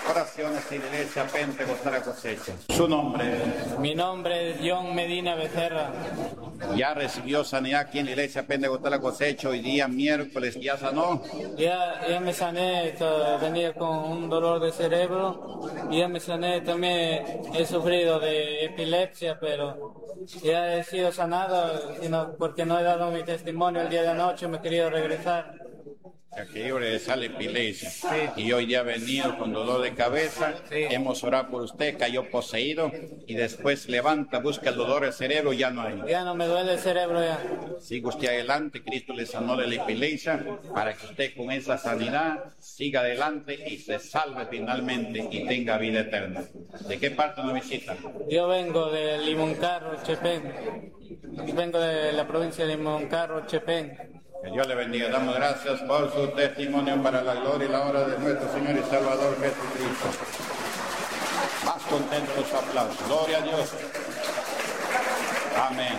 Oraciones de Iglesia Pentecostal Cosecha. Su nombre. Mi nombre es John Medina Becerra. Ya recibió sanidad aquí en la Iglesia Pentecostal Cosecha. Hoy día miércoles ya sanó. Ya me sané, venía con un dolor de cerebro. Ya me sané, también he sufrido de epilepsia, pero ya he sido sanado, sino porque no he dado mi testimonio el día de anoche, me he querido regresar. Que yo le sale epilepsia. Sí. Y hoy día ha venido con dolor de cabeza. Sí. Hemos orado por usted, cayó poseído y después levanta, busca el dolor del cerebro, ya no hay. Ya no me duele el cerebro ya. Siga usted adelante, Cristo le sanó de la epilepsia para que usted con esa sanidad siga adelante y se salve finalmente y tenga vida eterna. ¿De qué parte nos visita? Yo vengo de Limoncarro, Chepén. Vengo de la provincia de Limoncarro, Chepén. Que Dios le bendiga. Damos gracias por su testimonio para la gloria y la honra de nuestro Señor y Salvador Jesucristo. Más contento los aplausos. Gloria a Dios. Amén.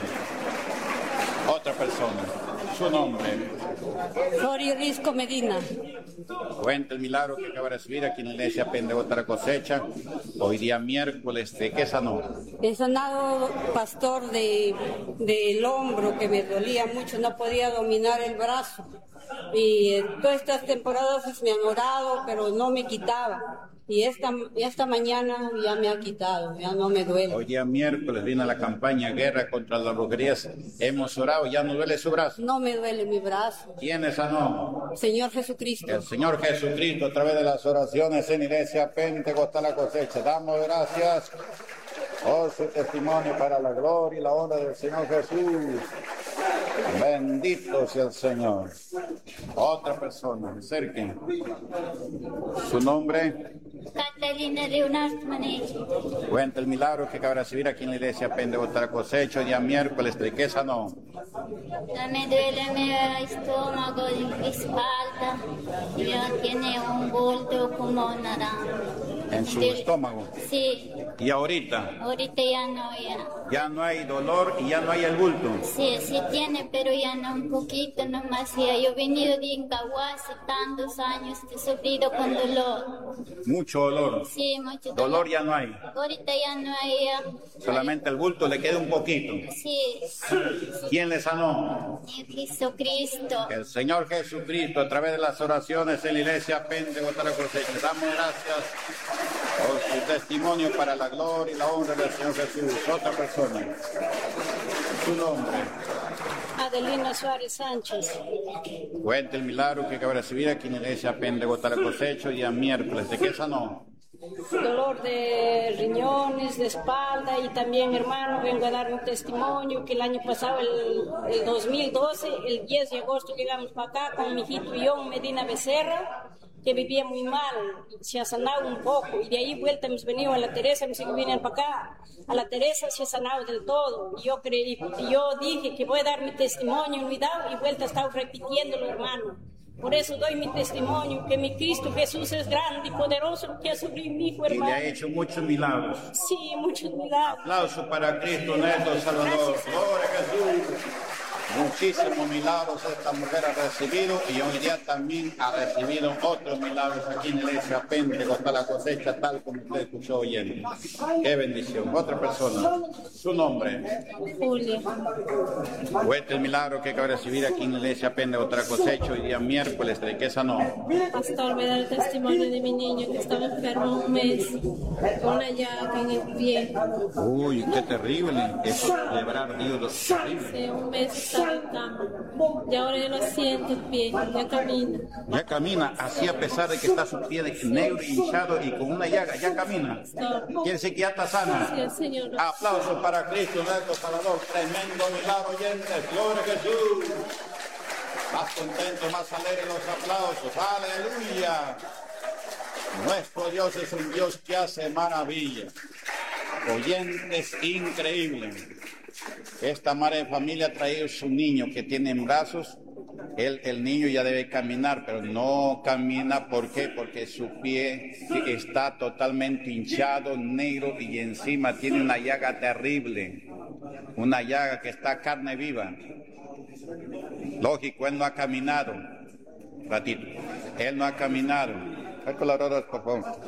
Otra persona. Su nombre. Flori Risco Medina. Cuenta el milagro que acaba de recibir aquí en la Iglesia Pentecostal Cosecha. Hoy día miércoles, ¿de qué sanó? He sanado, pastor, del hombro que me dolía mucho, no podía dominar el brazo. Y todas estas temporadas me han orado, pero no me quitaba. Y esta mañana ya me ha quitado, ya no me duele. Hoy día miércoles viene la campaña Guerra contra las Brujerías. Hemos orado, ¿ya no duele su brazo? No me duele mi brazo. ¿Quién es sanó? Señor Jesucristo. El Señor Jesucristo, a través de las oraciones en Iglesia Pentecostal Cosecha. Damos gracias por su testimonio para la gloria y la honra del Señor Jesús. Bendito sea el Señor. Otra persona, acerquen. Su nombre. Catalina Leonard Manetti. Cuenta el milagro que acaba de recibir aquí en la Iglesia Pentecostal Cosecha, día miércoles. ¿De qué sanó? Me duele mi estómago, mi espalda. Ya tiene un bulto como naranja. ¿En su estómago? Sí. ¿Y ahorita? Ahorita ya no, ya. Ya no hay dolor y ya no hay el bulto. Sí, sí tiene, pero ya no, un poquito nomás. Ya. Yo he venido de Incahuasi hace tantos años, he sufrido con dolor. Mucho dolor. Sí, mucho Dolor ya no hay. Ahorita ya no hay. Ya. Solamente el bulto le queda un poquito. Sí. ¿Quién le sanó? Jesucristo. El Señor Jesucristo, a través de las oraciones en la Iglesia Pentecostal Cosecha. Damos gracias por su testimonio para la gloria y la honra del Señor Jesús. Otra persona. Su nombre. Adelina Suárez Sánchez. Cuenta el milagro que acaba de recibir aquí en la Iglesia Pentecostal Cosecha, día miércoles. ¿De qué sanó? Dolor de riñones, de espalda, y también, hermano, vengo a dar un testimonio que el año pasado, el 2012, el 10 de agosto llegamos para acá con mi hijito John Medina Becerra, que vivía muy mal, se ha sanado un poco, y de ahí vuelta hemos venido a la Teresa, hemos ido viniendo para acá, a la Teresa se ha sanado del todo, y yo dije que voy a dar mi testimonio, no he dado, y vuelta he estado repitiéndolo, hermano. Por eso doy mi testimonio, que mi Cristo Jesús es grande y poderoso, que ha sobre mi hijo, Y hermano. le ha hecho muchos milagros. Sí, muchos milagros. Aplauso para Cristo nuestro Salvador. Gloria a Jesús. Muchísimos milagros esta mujer ha recibido y hoy día también ha recibido otros milagros aquí en la Iglesia Pentecostal Cosecha, tal como usted escuchó oyendo. Qué bendición. Otra persona. Su nombre. Julia. Cuenta el milagro que acaba de recibir aquí en la Iglesia Pentecostal Cosecha hoy día miércoles. ¿De qué sanó? Pastor, me da el testimonio de mi niño que estaba enfermo un mes con una llaga en el pie. Uy, qué terrible. Es celebrar Dios. Terrible. Hace un mes estaba en cama y ahora ya lo siente el pie, ya camina. Ya camina, así a pesar de que está su pie de negro, hinchado y con una llaga, ya camina. Quiere decir que ya está sana. Sí, el Señor. Aplausos para Cristo nuestro Salvador. Tremendo milagro, oyentes. Gloria a Jesús. Más contento, más alegre los aplausos. Aleluya. Nuestro Dios es un Dios que hace maravillas. Oyentes, increíble. Esta madre de familia ha traído su niño que tiene en brazos. El niño ya debe caminar, pero no camina. ¿Por qué? Porque su pie está totalmente hinchado, negro, y encima tiene una llaga terrible. Una llaga que está carne viva. Lógico, él no ha caminado. Ratito. Él no ha caminado. Hay colaboradores, por favor.